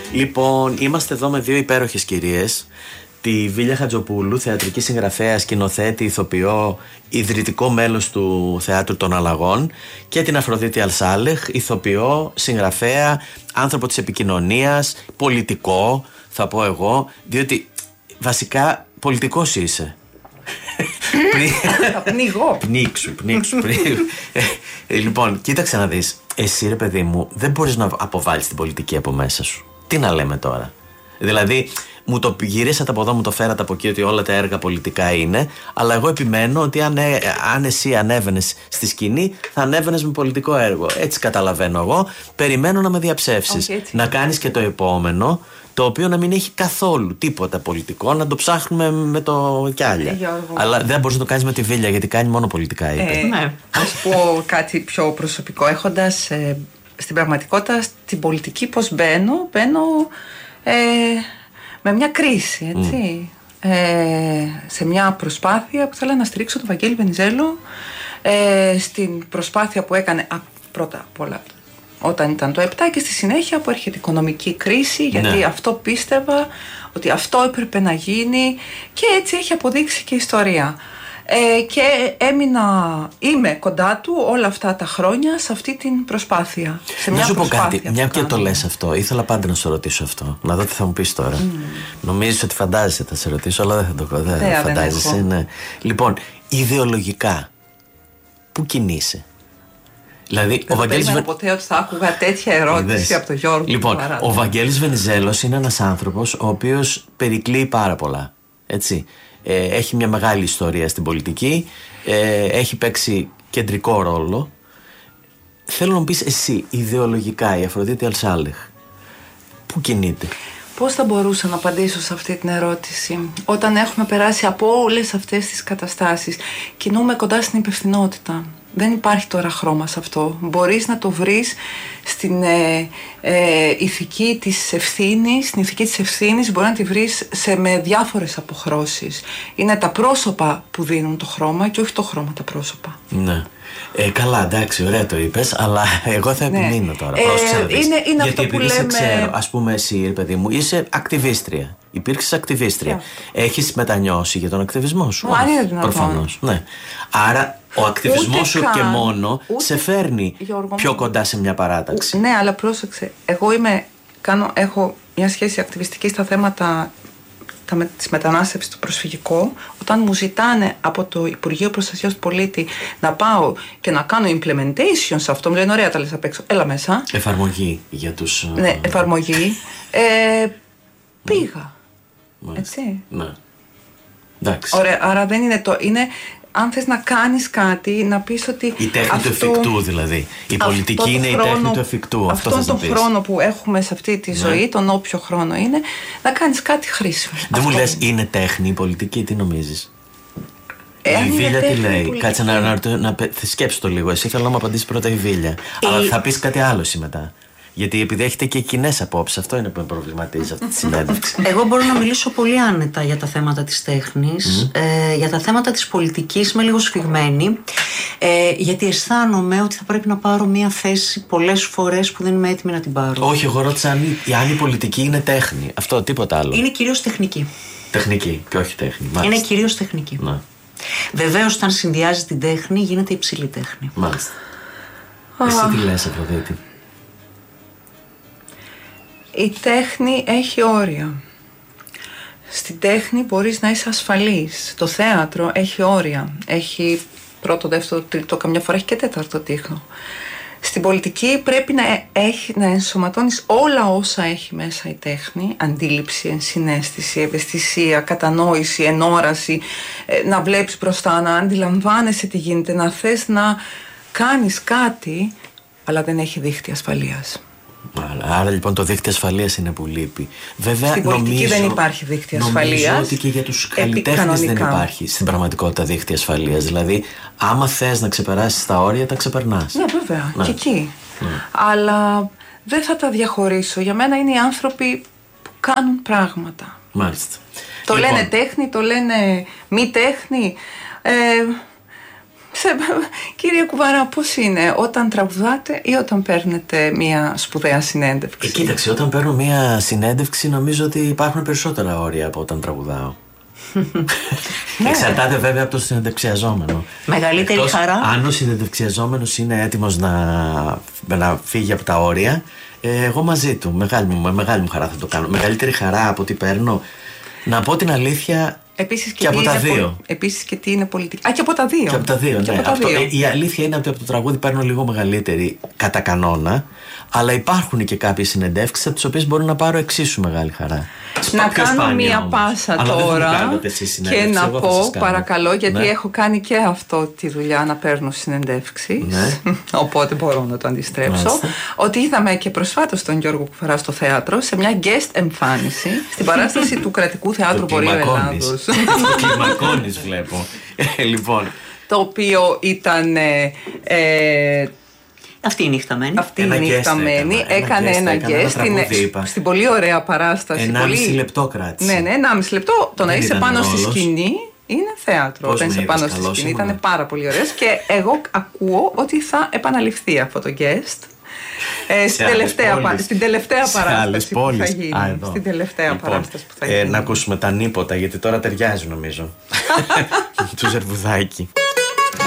Λοιπόν, είμαστε εδώ με δύο υπέροχες κυρίες. Τη Βίλια Χατζοπούλου, θεατρική συγγραφέα, σκηνοθέτη, ηθοποιό, ιδρυτικό μέλος του Θεάτρου των Αλλαγών, και την Αφροδίτη Αλσάλεχ, ηθοποιό, συγγραφέα, άνθρωπο της επικοινωνίας, πολιτικό, θα πω εγώ, διότι βασικά πολιτικός είσαι. Πνίγω. Πνίξου. Λοιπόν, κοίταξε να δεις. Εσύ, ρε παιδί μου, δεν μπορείς να αποβάλεις την πολιτική από μέσα σου. Τι να λέμε τώρα. Δηλαδή, μου το γυρίσατε από εδώ, μου το φέρατε από εκεί, ότι όλα τα έργα πολιτικά είναι. Αλλά εγώ επιμένω ότι αν εσύ ανέβαινες στη σκηνή, θα ανέβαινες με πολιτικό έργο. Έτσι καταλαβαίνω εγώ. Περιμένω να με διαψεύσεις. Να κάνεις και το επόμενο, το οποίο να μην έχει καθόλου τίποτα πολιτικό, να το ψάχνουμε με το κιάλια. Αλλά δεν μπορείς να το κάνεις με τη Βίλια, γιατί κάνει μόνο πολιτικά, είπε. Ναι. Ας πω κάτι πιο προσωπικό. Έχοντας στην πραγματικότητα στην πολιτική, πώς μπαίνω με μια κρίση, έτσι. Σε μια προσπάθεια που θέλω να στηρίξω τον Βαγγέλη Βενιζέλο, στην προσπάθεια που έκανε πρώτα απ' όλα όταν ήταν το 7 και στη συνέχεια που έρχεται η οικονομική κρίση, γιατί αυτό πίστευα ότι αυτό έπρεπε να γίνει και έτσι έχει αποδείξει και η ιστορία. Και είμαι κοντά του όλα αυτά τα χρόνια σε αυτή την προσπάθεια. Να σου πω κάτι, μια και το λες αυτό, ήθελα πάντα να σου ρωτήσω αυτό. Να δω τι θα μου πεις τώρα. Νομίζεις ότι φαντάζεσαι θα σε ρωτήσω, αλλά δεν φαντάζεσαι. Ναι. Λοιπόν, ιδεολογικά, πού κινείσαι? Δηλαδή, δεν περίμενα ποτέ ότι θα άκουγα τέτοια ερώτηση από τον Γιώργο. Λοιπόν, ο Βαγγέλης Βενιζέλος είναι ένας άνθρωπος ο οποίος περικλείει πάρα πολλά. Έτσι. Έχει μια μεγάλη ιστορία στην πολιτική, έχει παίξει κεντρικό ρόλο. Θέλω να μου πεις εσύ, ιδεολογικά, η Αφροδίτη Αλσάλεχ, πού κινείται? Πώς θα μπορούσα να απαντήσω σε αυτή την ερώτηση όταν έχουμε περάσει από όλες αυτές τις καταστάσεις? Κινούμε κοντά στην υπευθυνότητα. Δεν υπάρχει τώρα χρώμα σε αυτό. Μπορείς να το βρεις στην ηθική της ευθύνης. Στην ηθική της ευθύνης μπορεί να τη βρεις με διάφορες αποχρώσεις. Είναι τα πρόσωπα που δίνουν το χρώμα και όχι το χρώμα τα πρόσωπα. Ναι. Καλά, εντάξει, ωραία το είπες, αλλά εγώ θα επιμείνω τώρα. Είναι γιατί αυτό που επειδή λέμε... ξέρω, ας πούμε εσύ, ρε παιδί μου, είσαι ακτιβίστρια. Υπήρξες ακτιβίστρια. Έχεις μετανιώσει για τον ακτιβισμό σου? Αν είναι δυνατόν. Προφανώς, ναι. Άρα ο ακτιβισμός σου και μόνο σε φέρνει πιο κοντά σε μια παράταξη. Ναι, αλλά πρόσεξε. Εγώ έχω μια σχέση ακτιβιστική στα θέματα της μετανάστευσης, του προσφυγικού. Όταν μου ζητάνε από το Υπουργείο Προστασίας του Πολίτη να πάω και να κάνω implementation σε αυτό, μου λένε ωραία, τα λες απ' έξω, έλα μέσα. Εφαρμογή για τους... Ναι, εφαρμογή. Πήγα. Έτσι. Ναι. Εντάξει. Ωραία, άρα δεν είναι το... Είναι, αν θες να κάνεις κάτι, να πεις ότι... Η τέχνη του εφικτού δηλαδή. Η πολιτική είναι η τέχνη του εφικτού. Αυτόν τον χρόνο που έχουμε σε αυτή τη ζωή, τον όποιο χρόνο είναι, να κάνεις κάτι χρήσιμο. Δεν μου λες είναι τέχνη η πολιτική, τι νομίζεις? Η Βίλια τι λέει? Κάτσε να σκέψου το λίγο. Εσύ θέλω να μου απαντήσεις πρώτα η Βίλια. Αλλά θα πεις κάτι άλλο εσύ μετά. Γιατί επειδή έχετε και κοινές απόψεις, αυτό είναι που με προβληματίζει αυτή τη συνέντευξη. Εγώ μπορώ να μιλήσω πολύ άνετα για τα θέματα της τέχνης. Για τα θέματα της πολιτικής είμαι λίγο σφιγμένη. Γιατί αισθάνομαι ότι θα πρέπει να πάρω μια θέση πολλές φορές που δεν είμαι έτοιμη να την πάρω. Όχι, εγώ ρώτησα αν η πολιτική είναι τέχνη. Αυτό, τίποτα άλλο. Είναι κυρίως τεχνική. Τεχνική και όχι τέχνη. Μάλιστα. Είναι κυρίως τεχνική. Ναι. Βεβαίως, όταν συνδυάζει την τέχνη, γίνεται υψηλή τέχνη. Μάλιστα. Εσύ τι λες, Αφροδίτη? Η τέχνη έχει όρια. Στην τέχνη μπορείς να είσαι ασφαλής. Το θέατρο έχει όρια. Έχει πρώτο, δεύτερο, τρίτο, καμιά φορά έχει και τέταρτο τείχνο. Στην πολιτική πρέπει να ενσωματώνεις όλα όσα έχει μέσα η τέχνη. Αντίληψη, ενσυναίσθηση, ευαισθησία, κατανόηση, ενόραση. Να βλέπεις μπροστά, να αντιλαμβάνεσαι τι γίνεται, να θες να κάνεις κάτι, αλλά δεν έχει δίχτυ ασφαλείας. Άρα λοιπόν το δίκτυο ασφαλείας είναι που λείπει. Βέβαια, στην πολιτική δεν υπάρχει δίκτυο ασφαλείας. Νομίζω ότι και για τους καλλιτέχνες δεν υπάρχει στην πραγματικότητα δίκτυο ασφαλείας. Δηλαδή, άμα θες να ξεπεράσεις τα όρια, τα ξεπερνάς. Ναι, βέβαια, και εκεί. Αλλά δεν θα τα διαχωρίσω. Για μένα είναι οι άνθρωποι που κάνουν πράγματα. Μάλιστα. Το λένε τέχνη, το λένε μη τέχνη. Κύριε Κουβαρά, πώς είναι όταν τραγουδάτε ή όταν παίρνετε μια σπουδαία συνέντευξη? Κοίταξε, όταν παίρνω μια συνέντευξη νομίζω ότι υπάρχουν περισσότερα όρια από όταν τραγουδάω. Εξαρτάται βέβαια από το συνεντευξιαζόμενο. Μεγαλύτερη χαρά. Αν ο συνεντευξιαζόμενος είναι έτοιμος να φύγει από τα όρια, εγώ μαζί του, με μεγάλη μου χαρά θα το κάνω. Μεγαλύτερη χαρά από ό,τι παίρνω, να πω την αλήθεια. Επίσης και από τα δύο. Επίσης και τι είναι πολιτική. Και από τα δύο. Και από τα δύο, ναι. Η αλήθεια είναι ότι από το τραγούδι παίρνω λίγο μεγαλύτερη κατά κανόνα, αλλά υπάρχουν και κάποιες συνεντεύξεις από τις οποίες μπορώ να πάρω εξίσου μεγάλη χαρά. Να κάνω μία πάσα τώρα και να πω παρακαλώ, γιατί έχω κάνει και αυτό τη δουλειά, να παίρνω συνεντεύξεις, οπότε μπορώ να το αντιστρέψω, ότι είδαμε και προσφάτως τον Γιώργο Κουβαρά στο θέατρο σε μια guest εμφάνιση στην παράσταση του Κρατικού Θεάτρου Βορείου Ελλάδος. Το κλιμακώνεις βλέπω. Λοιπόν, το οποίο ήταν αυτή η νυχταμένη. Έκανε ένα guest στην πολύ ωραία παράσταση. 1,5 λεπτό κράτησε. Ναι, 1,5 λεπτό. Το να είσαι πάνω στη σκηνή είναι θέατρο. Όταν είσαι πάνω στη σκηνή ήταν πάρα πολύ ωραίος. Και εγώ ακούω ότι θα επαναληφθεί αυτό το guest στην τελευταία παράσταση που θα γίνει. Στην τελευταία παράσταση που θα γίνει. Να ακούσουμε τα νύποτα, γιατί τώρα ταιριάζει νομίζω. Του Ζερβουδάκη.